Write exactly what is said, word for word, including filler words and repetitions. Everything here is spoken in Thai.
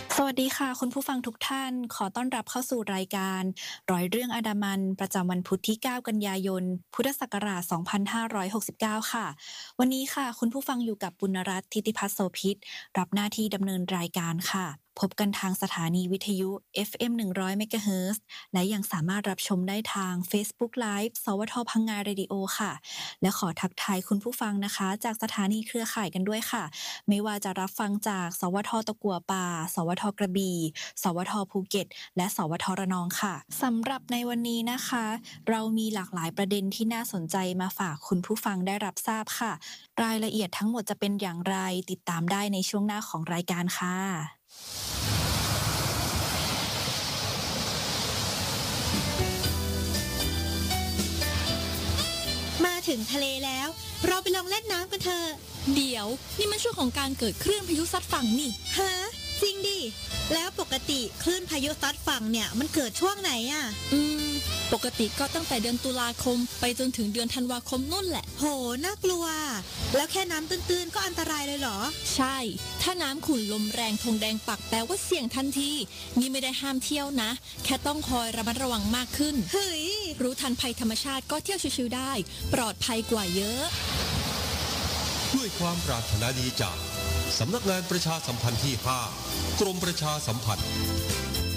สวัสดีค่ะคุณผู้ฟังทุกท่านขอต้อนรับเข้าสู่รายการร้อยเรื่องอันดามันประจำวันพุธที่เก้ากันยายนพุทธศักราชสองพันห้าร้อยหกสิบเก้าค่ะวันนี้ค่ะคุณผู้ฟังอยู่กับปุณรัตน์ธิติพัฒน์โสภิตรับหน้าที่ดำเนินรายการค่ะพบกันทางสถานีวิทยุ เอฟ เอ็ม หนึ่งร้อยเมกะเฮิรตซ์และยังสามารถรับชมได้ทาง Facebook Live สวทพังงาเรดิโอค่ะและขอทักทายคุณผู้ฟังนะคะจากสถานีเครือข่ายกันด้วยค่ะไม่ว่าจะรับฟังจากสวทตะกั่วป่าสวทกระบี่สวทภูเก็ตและสวทระนองค่ะสำหรับในวันนี้นะคะเรามีหลากหลายประเด็นที่น่าสนใจมาฝากคุณผู้ฟังได้รับทราบค่ะรายละเอียดทั้งหมดจะเป็นอย่างไรติดตามได้ในช่วงหน้าของรายการค่ะมาถึงทะเลแล้วเราไปลองเล่นน้ำกันเถอะเดี๋ยวนี่มันช่วงของการเกิดคลื่นพายุซัดฝั่งนี่ฮะจริงดิแล้วปกติคลื่นพายุซัดฝั่งเนี่ยมันเกิดช่วงไหนอ่ะอืมปกติก็ตั้งแต่เดือนตุลาคมไปจนถึงเดือนธันวาคมนู่นแหละโหน่ากลัวแล้วแค่น้ำตื้นๆก็อันตรายเลยเหรอใช่ถ้าน้ำขุ่นลมแรงธงแดงปักแปลว่าเสี่ยงทันทีนี่ไม่ได้ห้ามเที่ยวนะแค่ต้องคอยระมัดระวังมากขึ้นเฮ้ยรู้ทันภัยธรรมชาติก็เที่ยวชิวๆได้ปลอดภัยกว่าเยอะด้วยความปรารถนาดีจากสำนักงานประชาสัมพันธ์ที่ห้ากรมประชาสัมพันธ์